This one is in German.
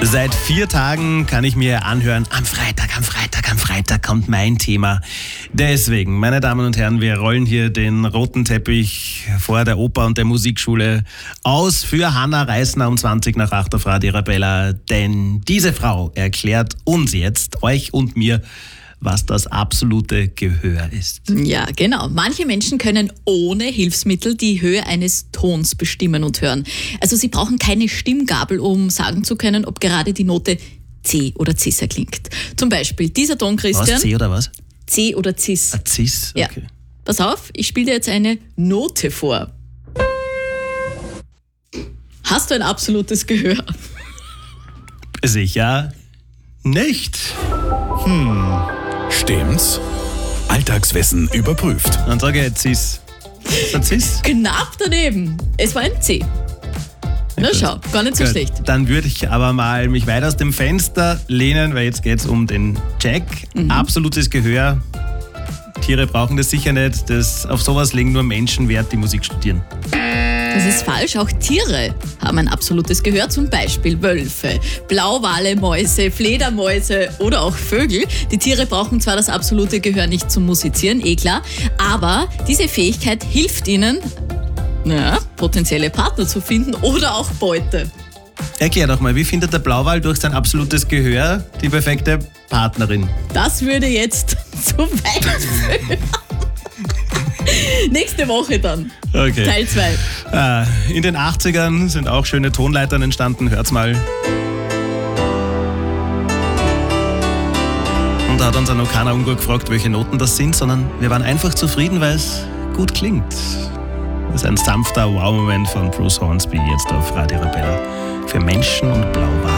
Seit 4 Tagen kann ich mir anhören, am Freitag kommt mein Thema. Deswegen, meine Damen und Herren, wir rollen hier den roten Teppich vor der Oper und der Musikschule aus für Hanna Reisner um 8:20 auf Radio Arabella. Denn diese Frau erklärt uns jetzt, euch und mir, was das absolute Gehör ist. Ja, genau. Manche Menschen können ohne Hilfsmittel die Höhe eines Tons bestimmen und hören. Also sie brauchen keine Stimmgabel, um sagen zu können, ob gerade die Note C oder Cis klingt. Zum Beispiel dieser Ton, Christian. Was, C oder was? C oder Cis. Cis, okay. Ja. Pass auf, ich spiele dir jetzt eine Note vor. Hast du ein absolutes Gehör? Sicher nicht. Stimmt's? Alltagswissen überprüft. Dann sage ich Cis. Ist ein Cis? Knapp daneben. Es war ein C. Na schau, gar nicht so Gut, schlecht. dann würde ich aber mal mich weit aus dem Fenster lehnen, weil jetzt geht es um den Jack. Absolutes Gehör. Tiere brauchen das sicher nicht. Auf sowas legen nur Menschen Wert, die Musik studieren. Das ist falsch. Auch Tiere haben ein absolutes Gehör, zum Beispiel Wölfe, Blauwale, Mäuse, Fledermäuse oder auch Vögel. Die Tiere brauchen zwar das absolute Gehör nicht zum Musizieren, klar, aber diese Fähigkeit hilft ihnen, potenzielle Partner zu finden oder auch Beute. Erklär doch mal, wie findet der Blauwal durch sein absolutes Gehör die perfekte Partnerin? Das würde jetzt zu weit führen. Nächste Woche dann. Okay. Teil 2. In den 80ern sind auch schöne Tonleitern entstanden, hört's mal. Und da hat uns auch noch keiner gefragt, welche Noten das sind, sondern wir waren einfach zufrieden, weil es gut klingt. Das ist ein sanfter Wow-Moment von Bruce Hornsby jetzt auf Radio Arabella für Menschen und Blauwal.